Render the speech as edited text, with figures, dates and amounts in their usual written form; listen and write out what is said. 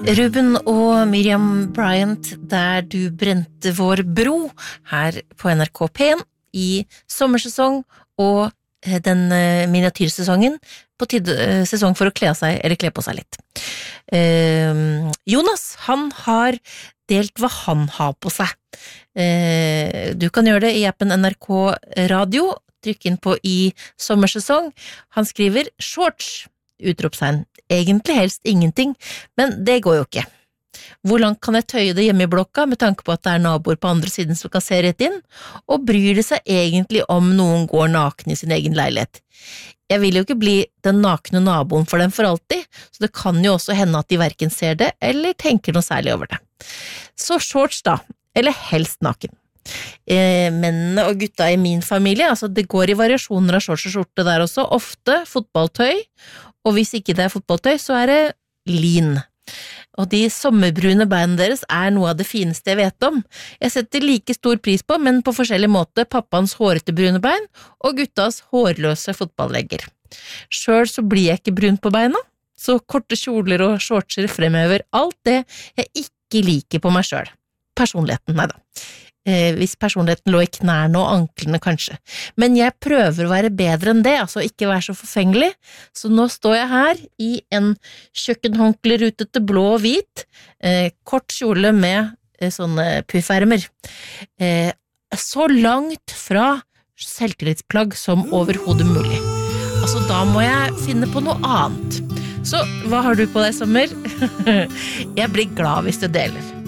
Ruben og Miriam Bryant, der du brente vår bro her på NRK P1 i sommersesong og den miniatyrsesongen på sesong for å kle av seg, eller kle på seg litt. Jonas, han har delt hva han har på seg. Du kan gjøre det i appen NRK Radio, trykk inn på i sommersesong. Han skriver shorts, utropstegn. Egentlig helst ingenting, men det går jo ikke. Hvor langt kan jeg tøye det hjemme i blokka med tanke på at det naboer på andre siden som kan se rett inn, og bryr det seg egentlig om noen går naken i sin egen leilighet? Jeg vil jo ikke bli den nakne naboen for dem for alltid, så det kan jo også hende at de hverken ser det eller tenker noe særlig over det. Så shorts da, eller helst naken. Mennene og gutta i min familie, altså det går i variasjoner av shorts og skjorte der også, ofte fotballtøy, og hvis ikke det fotballtøy, så det lin. Og de sommerbrune beina deres noe av det fineste jeg vet om. Jeg setter like stor pris på, men på forskjellig måte, pappaens hårete brune bein og guttas hårløse fotballlegger. Selv så blir jeg ikke brun på beina, så korte kjoler og shortser fremhever alt det jeg ikke liker på meg selv. Personligheten, neida. Hvis personligheten lå i knærne og anklene kanskje. Men jeg prøver å være bedre enn det, altså ikke være så forfengelig. Så nå står jeg her i en kjøkkenhåndkle rutete blå og hvit, kort kjole med sånne puffermer. Så langt fra selvtillitsplagg som overhodet mulig. Altså da må jeg finne på noe annet. Så hva har du på deg i sommer? Jeg blir glad hvis du deler.